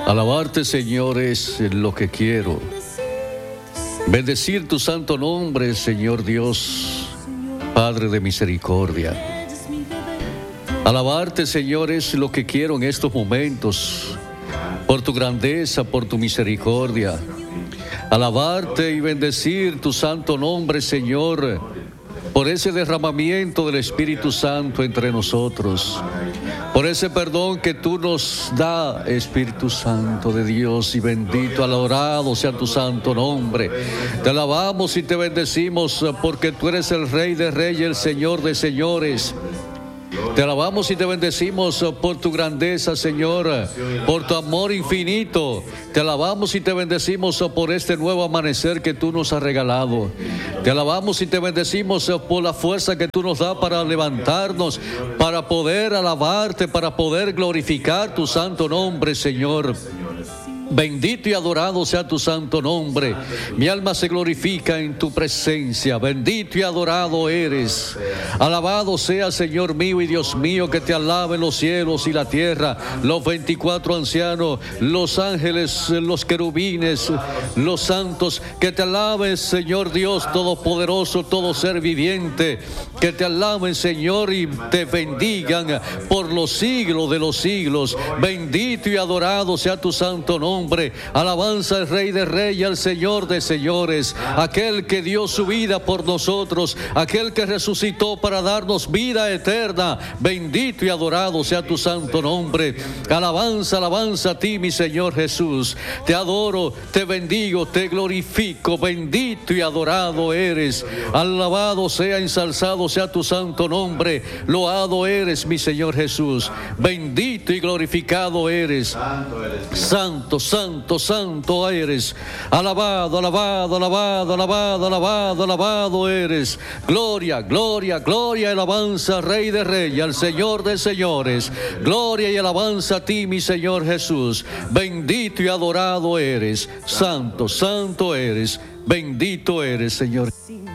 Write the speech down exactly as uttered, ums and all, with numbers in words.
Alabarte, Señor, es lo que quiero. Bendecir tu santo nombre, Señor Dios, Padre de misericordia. Alabarte, Señor, es lo que quiero en estos momentos, por tu grandeza, por tu misericordia. Alabarte y bendecir tu santo nombre, Señor, por ese derramamiento del Espíritu Santo entre nosotros, por ese perdón que tú nos das, Espíritu Santo de Dios, y bendito, adorado sea tu santo nombre. Te alabamos y te bendecimos porque tú eres el Rey de Reyes, el Señor de Señores. Te alabamos y te bendecimos por tu grandeza, Señor, por tu amor infinito. Te alabamos y te bendecimos por este nuevo amanecer que tú nos has regalado. Te alabamos y te bendecimos por la fuerza que tú nos das para levantarnos, para poder alabarte, para poder glorificar tu santo nombre, Señor. Bendito y adorado sea tu santo nombre. Mi alma se glorifica en tu presencia. Bendito y adorado eres. Alabado sea, Señor mío y Dios mío, que te alaben los cielos y la tierra, los veinticuatro ancianos, los ángeles, los querubines, los santos. Que te alaben, Señor Dios todopoderoso, todo ser viviente. Que te alaben, Señor, y te bendigan por los siglos de los siglos. Bendito y adorado sea tu santo nombre. Alabanza al Rey de Reyes, al Señor de Señores, aquel que dio su vida por nosotros, aquel que resucitó para darnos vida eterna. Bendito y adorado sea tu santo nombre. Alabanza, alabanza a ti, mi Señor Jesús. Te adoro, te bendigo, te glorifico. Bendito y adorado eres. Alabado sea, ensalzado sea tu santo nombre. Loado eres, mi Señor Jesús. Bendito y glorificado eres. Santo, santo, santo eres. Alabado, alabado, alabado, alabado, alabado, alabado eres. Gloria, gloria, gloria y alabanza, Rey de Reyes, al Señor de Señores. Gloria y alabanza a ti, mi Señor Jesús. Bendito y adorado eres. Santo, santo eres. Bendito eres, Señor.